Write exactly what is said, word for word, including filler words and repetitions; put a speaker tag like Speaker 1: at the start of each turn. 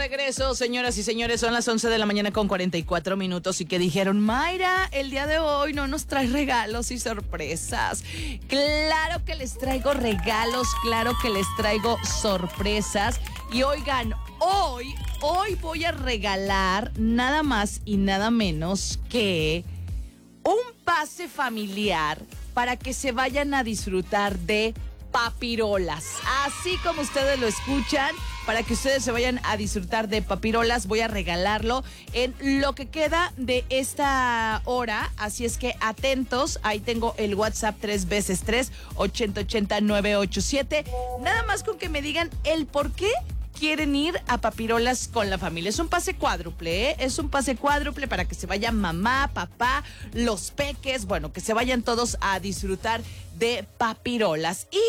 Speaker 1: regreso, señoras y señores. Son las once de la mañana con cuarenta y cuatro minutos y que dijeron, Mayra, el día de hoy no nos trae regalos y sorpresas. Claro que les traigo regalos, claro que les traigo sorpresas. Y oigan, hoy, hoy voy a regalar nada más y nada menos que un pase familiar para que se vayan a disfrutar de papirolas. Así como ustedes lo escuchan, para que ustedes se vayan a disfrutar de papirolas, voy a regalarlo en lo que queda de esta hora. Así es que atentos, ahí tengo el WhatsApp tres veces tres, ochenta ochenta nueve ocho siete. Nada más con que me digan el por qué quieren ir a papirolas con la familia. Es un pase cuádruple, ¿eh? Es un pase cuádruple para que se vayan mamá, papá, los peques, bueno, que se vayan todos a disfrutar de papirolas. Y